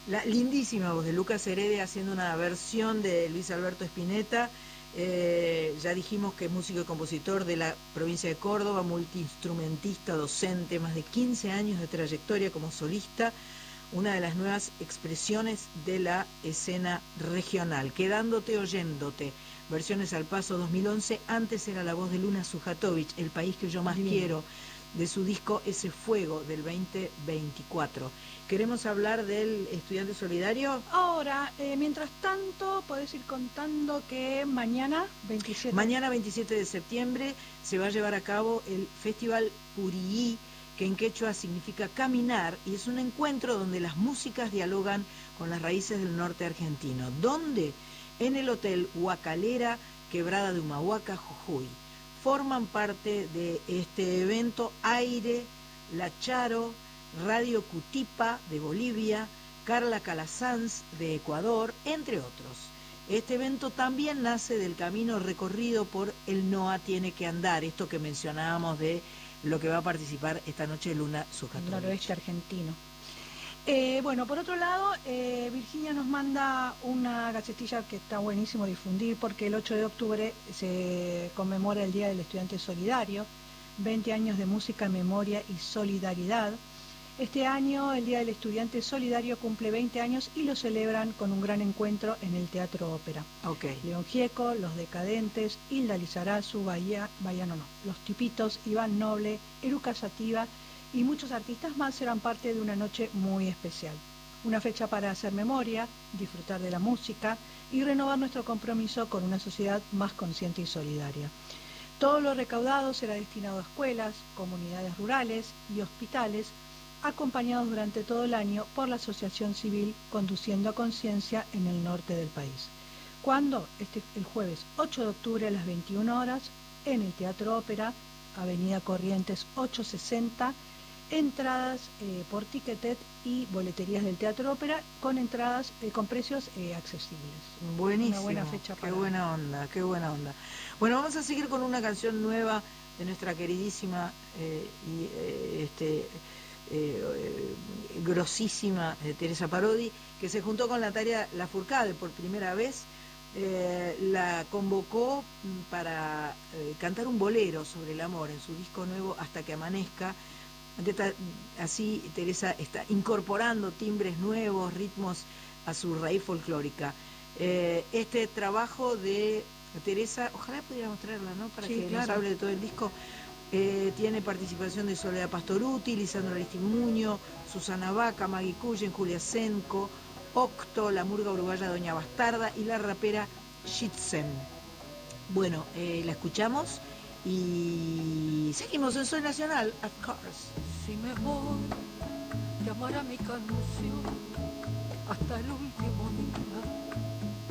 La lindísima voz de Lucas Heredia haciendo una versión de Luis Alberto Spinetta. Ya dijimos que es músico y compositor de la provincia de Córdoba, multiinstrumentista, docente, más de 15 años de trayectoria como solista, una de las nuevas expresiones de la escena regional. Quedándote oyéndote, versiones al paso 2011, antes era la voz de Luna Sujatovic, El país que yo más quiero, de su disco Ese Fuego del 2024. ¿Queremos hablar del estudiante solidario? Ahora, mientras tanto, podés ir contando que mañana 27... Mañana 27 de septiembre se va a llevar a cabo el Festival Purií, que en quechua significa caminar, y es un encuentro donde las músicas dialogan con las raíces del norte argentino. ¿Dónde? En el Hotel Huacalera, Quebrada de Humahuaca, Jujuy. Forman parte de este evento Aire, La Charo, Radio Cutipa de Bolivia, Carla Calasanz de Ecuador, entre otros. Este evento también nace del camino recorrido por El NOA Tiene que Andar, esto que mencionábamos de lo que va a participar esta noche Luna Sujatovic. Noroeste argentino. Bueno, por otro lado, Virginia nos manda una gacetilla que está buenísimo difundir porque el 8 de octubre se conmemora el Día del Estudiante Solidario, 20 años de música, memoria y solidaridad. Este año el Día del Estudiante Solidario cumple 20 años y lo celebran con un gran encuentro en el Teatro Ópera. Okay. León Gieco, Los Decadentes, Hilda Lizarazu, Los Tipitos, Iván Noble, Eruca Sativa y muchos artistas más serán parte de una noche muy especial. Una fecha para hacer memoria, disfrutar de la música y renovar nuestro compromiso con una sociedad más consciente y solidaria. Todo lo recaudado será destinado a escuelas, comunidades rurales y hospitales, acompañados durante todo el año por la Asociación Civil Conduciendo a Conciencia en el norte del país. ¿Cuándo? El jueves 8 de octubre a las 21 horas en el Teatro Ópera, Avenida Corrientes 860, entradas por Ticketet y boleterías del Teatro Ópera con entradas con precios accesibles. Buenísimo. Una buena fecha para... Qué buena onda, qué buena onda. Bueno, vamos a seguir con una canción nueva de nuestra queridísima grosísima Teresa Parodi, que se juntó con Natalia Lafourcade por primera vez. La convocó para cantar un bolero sobre el amor en su disco nuevo Hasta que amanezca. Así Teresa está incorporando timbres nuevos, ritmos a su raíz folclórica. Este trabajo de Teresa, ojalá pudiéramos traerla, ¿no? Para que nos hable de todo el disco. Tiene participación de Soledad Pastoruti, Lisandro Aristimuño, Susana Vaca, Maggie Cullen, Julia Senko, Octo, la murga uruguaya Doña Bastarda y la rapera Shitzen. Bueno, la escuchamos y seguimos en Soy Nacional, of course. Si me voy, llamará mi canción hasta el último día.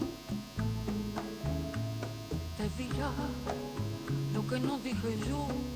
Te dirá lo que no dije yo.